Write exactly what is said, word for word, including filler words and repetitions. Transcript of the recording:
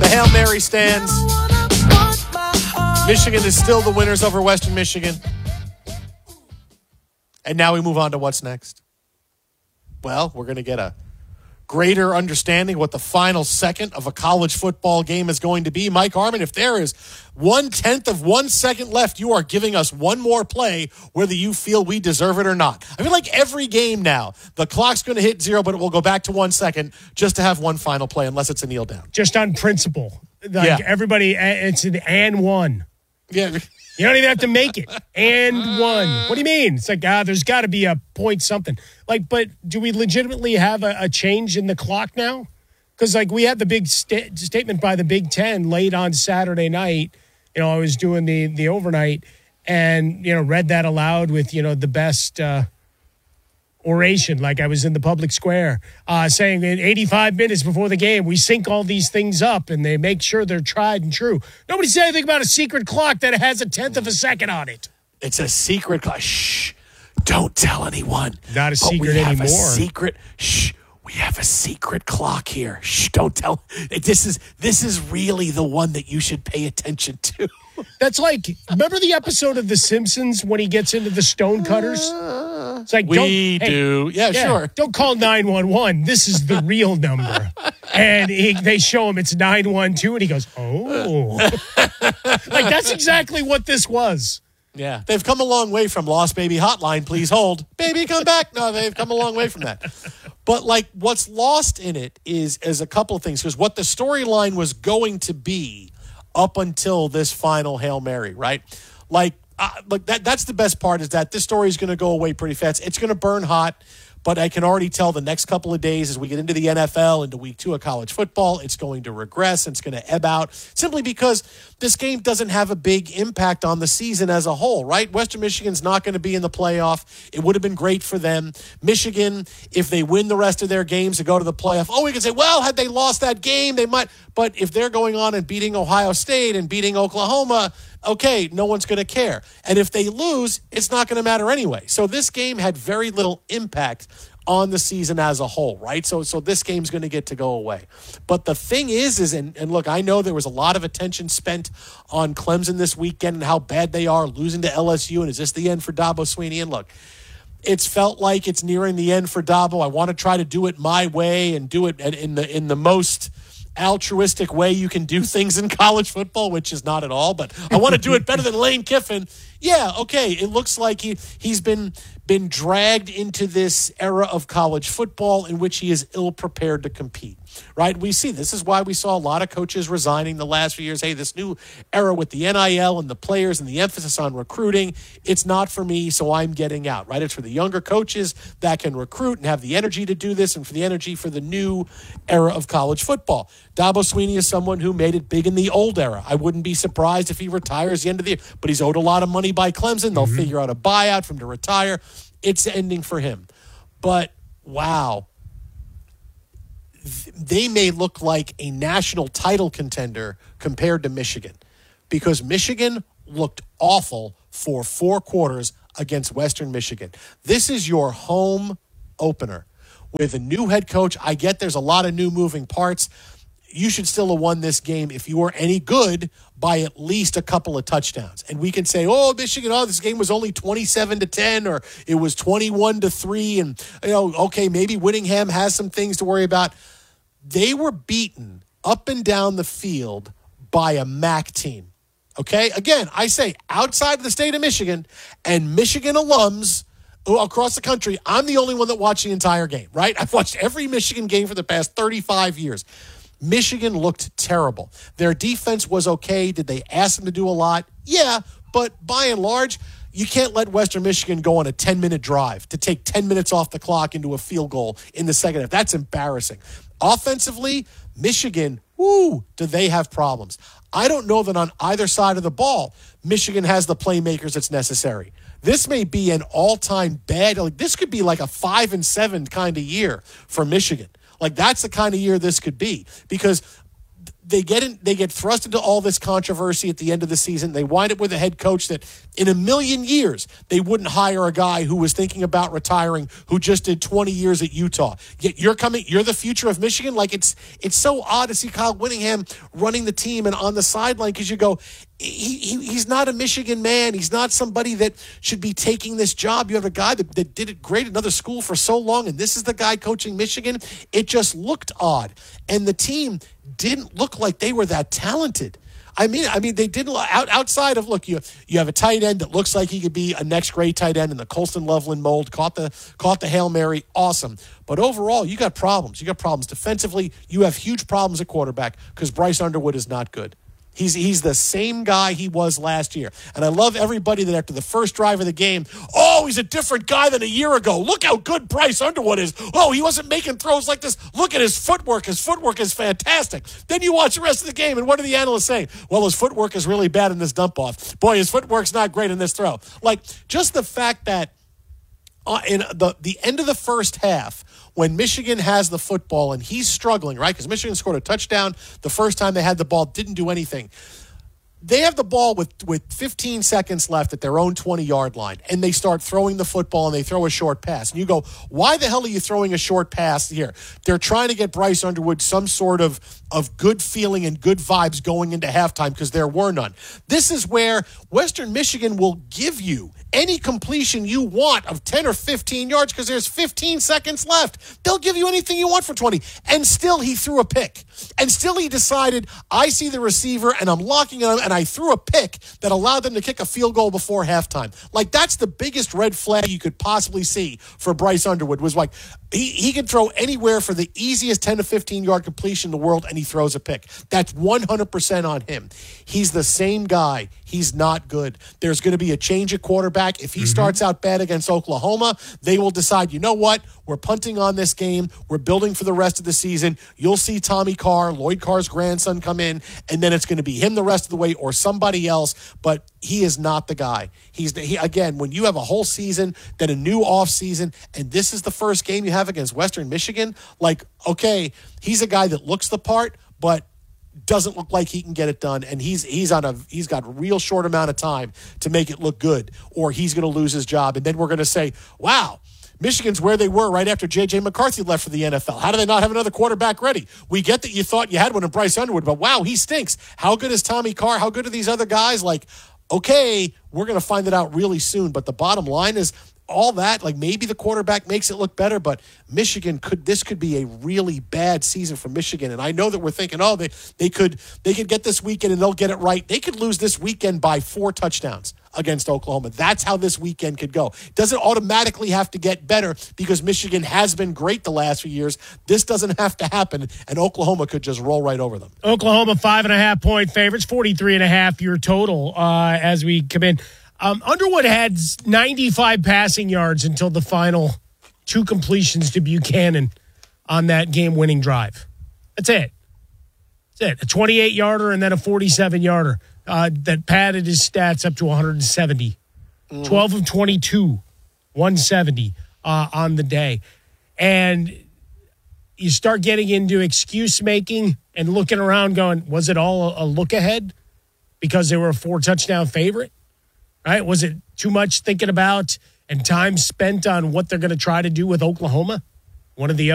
The Hail Mary stands. Michigan is still the winners over Western Michigan. And now we move on to what's next. Well, we're going to get a greater understanding what the final second of a college football game is going to be. Mike Harmon, if there is one-tenth of one second left, you are giving us one more play, whether you feel we deserve it or not. I feel like every game now, the clock's going to hit zero, but it will go back to one second just to have one final play, unless it's a kneel down. Just on principle. Like yeah. Everybody, it's an and one. Yeah. You don't even have to make it. And one. What do you mean? It's like, ah, there's got to be a point something. Like, but do we legitimately have a, a change in the clock now? Because, like, we had the big sta- statement by the Big Ten late on Saturday night. You know, I was doing the, the overnight and, you know, read that aloud with, you know, the best uh, oration, like I was in the public square, uh, saying in eighty-five minutes before the game, we sync all these things up and they make sure they're tried and true. Nobody said anything about a secret clock that has a tenth of a second on it. It's a secret clock. Shh. Don't tell anyone. Not a but secret we have anymore. A secret. Shh. We have a secret clock here. Shh. Don't tell. This is this is really the one that you should pay attention to. That's like, remember the episode of The Simpsons when he gets into the stonecutters? It's like, we don't, hey, do. Yeah, yeah, sure. Don't call nine one one. This is the real number. And he, they show him it's nine one two, and he goes, oh. Like, that's exactly what this was. Yeah. They've come a long way from Lost Baby Hotline, please hold. Baby, come back. No, they've come a long way from that. But, like, what's lost in it is, is a couple of things. Because what the storyline was going to be up until this final Hail Mary, right? Like, uh, like that, that's the best part, is that this story is going to go away pretty fast. It's going to burn hot. But I can already tell the next couple of days as we get into the N F L, into week two of college football, it's going to regress and it's going to ebb out simply because this game doesn't have a big impact on the season as a whole, right? Western Michigan's not going to be in the playoff. It would have been great for them. Michigan, if they win the rest of their games to go to the playoff, oh, we can say, well, had they lost that game, they might. But if they're going on and beating Ohio State and beating Oklahoma, okay, no one's going to care. And if they lose, it's not going to matter anyway. So this game had very little impact on the season as a whole, right? So so this game's going to get to go away. But the thing is, is and, and look, I know there was a lot of attention spent on Clemson this weekend and how bad they are, losing to L S U, and is this the end for Dabo Swinney? And look, it's felt like it's nearing the end for Dabo. I want to try to do it my way and do it in the in the most altruistic way you can do things in college football, which is not at all, but I want to do it better than Lane Kiffin. Yeah, okay, it looks like he, he's been been dragged into this era of college football in which he is ill-prepared to compete, right? We see this is why we saw a lot of coaches resigning the last few years. Hey, this new era with the N I L and the players and the emphasis on recruiting, it's not for me, so I'm getting out, right? It's for the younger coaches that can recruit and have the energy to do this, and for the energy for the new era of college football. Dabo Swinney is someone who made it big in the old era. I wouldn't be surprised if he retires the end of the year, but he's owed a lot of money by Clemson. They'll mm-hmm. figure out a buyout for him to retire. It's ending for him. But, wow, they may look like a national title contender compared to Michigan, because Michigan looked awful for four quarters against Western Michigan. This is your home opener with a new head coach. I get there's a lot of new moving parts. You should still have won this game if you were any good by at least a couple of touchdowns. And we can say, oh, Michigan, oh, this game was only twenty-seven to ten, or it was twenty-one to three. And, you know, okay, maybe Whittingham has some things to worry about. They were beaten up and down the field by a M A C team. Okay? Again, I say outside of the state of Michigan and Michigan alums across the country, I'm the only one that watched the entire game, right? I've watched every Michigan game for the past thirty-five years. Michigan looked terrible. Their defense was okay. Did they ask them to do a lot? Yeah, but by and large, you can't let Western Michigan go on a ten-minute drive to take ten minutes off the clock into a field goal in the second half. That's embarrassing. Offensively, Michigan, woo, do they have problems. I don't know that on either side of the ball, Michigan has the playmakers that's necessary. This may be an all-time bad, like this could be like a five and seven kind of year for Michigan. Like, that's the kind of year this could be, because they get in, they get thrust into all this controversy at the end of the season. They wind up with a head coach that in a million years they wouldn't hire a guy who was thinking about retiring, who just did twenty years at Utah. Yet you're coming, you're the future of Michigan. Like it's it's so odd to see Kyle Whittingham running the team and on the sideline because you go, he, he he's not a Michigan man. He's not somebody that should be taking this job. You have a guy that, that did it great at another school for so long, and this is the guy coaching Michigan. It just looked odd, and the team didn't look like they were that talented. I mean, I mean, they didn't out, outside of look. You you have a tight end that looks like he could be a next great tight end in the Colston Loveland mold. Caught the caught the Hail Mary, awesome. But overall, you got problems. You got problems defensively. You have huge problems at quarterback because Bryce Underwood is not good. He's he's the same guy he was last year. And I love everybody that after the first drive of the game, oh, he's a different guy than a year ago. Look how good Bryce Underwood is. Oh, he wasn't making throws like this. Look at his footwork. His footwork is fantastic. Then you watch the rest of the game, and what are the analysts saying? Well, his footwork is really bad in this dump-off. Boy, his footwork's not great in this throw. Like, just the fact that uh, in the, the end of the first half, when Michigan has the football and he's struggling, right? Because Michigan scored a touchdown the first time they had the ball, didn't do anything. They have the ball with, with fifteen seconds left at their own twenty-yard line, and they start throwing the football, and they throw a short pass. And you go, why the hell are you throwing a short pass here? They're trying to get Bryce Underwood some sort of, of good feeling and good vibes going into halftime because there were none. This is where Western Michigan will give you any completion you want of ten or fifteen yards because there's fifteen seconds left. They'll give you anything you want for twenty. And still he threw a pick. And still he decided, I see the receiver and I'm locking him, and I threw a pick that allowed them to kick a field goal before halftime. Like, that's the biggest red flag you could possibly see for Bryce Underwood, was like, he, he can throw anywhere for the easiest ten to fifteen yard completion in the world, and he throws a pick. That's one hundred percent on him. He's the same guy. He's not good. There's going to be a change at quarterback. If he mm-hmm. starts out bad against Oklahoma, they will decide, you know what? We're punting on this game. We're building for the rest of the season. You'll see Tommy Carr, Lloyd Carr's grandson, come in, and then it's going to be him the rest of the way or somebody else, but he is not the guy. He's the, he, again, when you have a whole season, then a new off season, and this is the first game you have against Western Michigan, like, okay, he's a guy that looks the part, but doesn't look like he can get it done, and he's he's on a he's got a real short amount of time to make it look good, or he's going to lose his job, and then we're going to say, wow, Michigan's where they were right after J J. McCarthy left for the N F L. How do they not have another quarterback ready? We get that you thought you had one in Bryce Underwood, but wow, he stinks. How good is Tommy Carr? How good are these other guys? Like, okay, we're going to find it out really soon, but the bottom line is all that, like, maybe the quarterback makes it look better, but Michigan could this could be a really bad season for Michigan. And I know that we're thinking, oh, they they could they could get this weekend and they'll get it right. They could lose this weekend by four touchdowns against Oklahoma. That's how this weekend could go. It doesn't automatically have to get better because Michigan has been great the last few years. This doesn't have to happen, and Oklahoma could just roll right over them. Oklahoma five and a half point favorites, forty-three and a half your total uh, as we come in. Um, Underwood had ninety-five passing yards until the final two completions to Buchanan on that game-winning drive. That's it. That's it. A twenty-eight yarder and then a forty-seven yarder uh, that padded his stats up to one hundred seventy. Mm-hmm. twelve of twenty-two, one seventy uh, on the day. And you start getting into excuse-making and looking around going, was it all a look ahead because they were a four-touchdown favorite? Right? Was it too much thinking about and time spent on what they're going to try to do with Oklahoma? One of the